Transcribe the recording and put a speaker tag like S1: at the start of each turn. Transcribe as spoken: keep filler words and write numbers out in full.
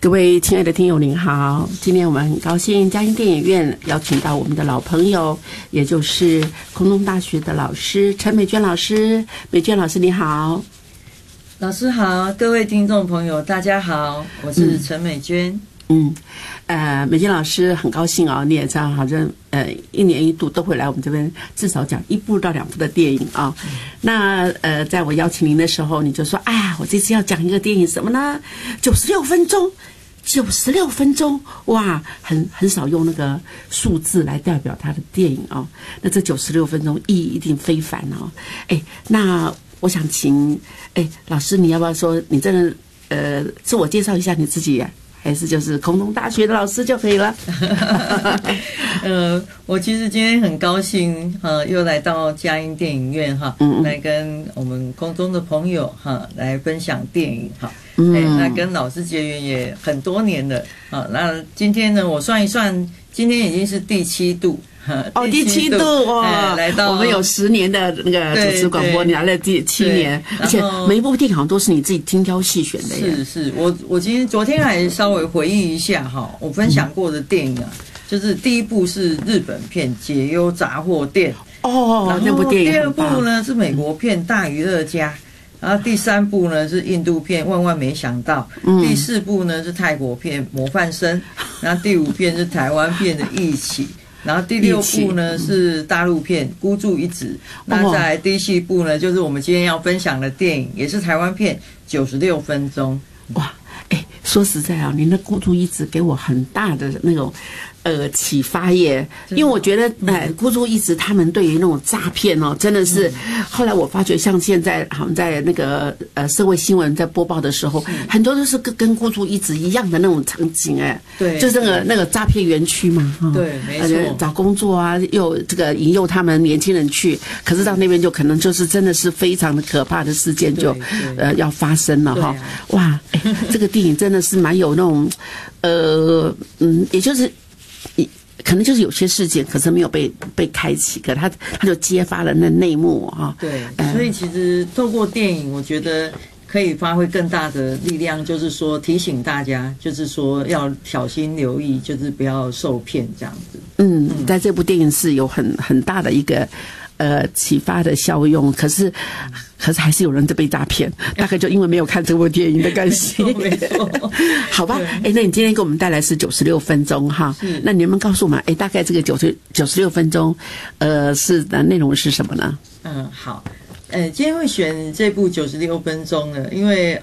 S1: 各位亲爱的听友您好，今天我们很高兴嘉音电影院邀请到我们的老朋友，也就是空中大学的老师陈美娟老师。美娟老师你好。
S2: 老师好，各位听众朋友大家好，我是陈美娟。
S1: 嗯，呃，美娟老师很高兴啊、哦，你也知道，好像呃一年一度都会来我们这边，至少讲一部到两部的电影啊、哦。那呃，在我邀请您的时候，你就说，哎呀，我这次要讲一个电影什么呢？九十六分钟。九十六分钟，哇，很很少用那个数字来代表他的电影哦。那这九十六分钟意义一定非凡哦。哎，那我想请，哎，老师你要不要说你真的呃自我介绍一下你自己呀、啊？还是就是空中大学的老师就可以了？
S2: 呃，我其实今天很高兴，呃，又来到嘉音电影院哈，嗯嗯来跟我们空中的朋友哈来分享电影哈。嗯、欸，那跟老师结缘也很多年了啊。那今天呢，我算一算，今天已经是第七度。
S1: 哦，第七度哇！来到我们有十年的那个主持广播，你来了第七年，而且每一部电影好像都是你自己精挑细选的耶。
S2: 是是，我我今天昨天还稍微回忆一下哈，我分享过的电影啊，嗯、就是第一部是日本片《解忧杂货店》
S1: 哦，那部电影。
S2: 第二部呢是美国片《大娱乐家》。然后第三部呢是印度片《万万没想到》，嗯、第四部呢是泰国片《模范生》，然后第五片是台湾片的《一起》，然后第六部呢是大陆片《孤注一掷》，那再来第七部呢就是我们今天要分享的电影，也是台湾片《九十六分钟》。
S1: 哇，哎，说实在啊，您的《孤注一掷》给我很大的那种。呃，启发耶，因为我觉得，哎，孤注一掷他们对于那种诈骗哦，真的是。后来我发觉，像现在好像在那个呃社会新闻在播报的时候，很多都是跟跟孤注一掷一样的那种场景，哎，
S2: 对，
S1: 就是那个那个诈骗园区嘛，哈，
S2: 对，没错，
S1: 找工作啊，又这个引诱他们年轻人去，可是到那边就可能就是真的是非常的可怕的事件就呃要发生了哈，哇，哎，这个电影真的是蛮有那种，呃，嗯，也就是。可能就是有些事件，可是没有被被开启，可他他就揭发了那内幕啊。
S2: 对，所以其实透过电影，我觉得可以发挥更大的力量，就是说提醒大家，就是说要小心留意，就是不要受骗这样子。
S1: 嗯，在这部电影是有很很大的一个。呃，启发的效用，可是，可是还是有人在被诈骗，大概就因为没有看这部电影的关系。
S2: 没错，
S1: 好吧。哎，那你今天给我们带来是九十六分钟哈？那你能不能告诉我们，哎，大概这个九十九十六分钟，呃，是的内容是什么呢？
S2: 嗯，好。呃，今天会选这部九十六分钟呢，因为